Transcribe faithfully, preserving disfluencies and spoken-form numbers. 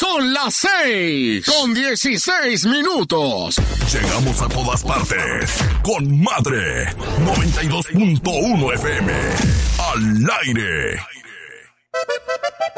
Son las seis con dieciséis minutos. Llegamos a todas partes con Madre noventa y dos punto uno F M. Al aire.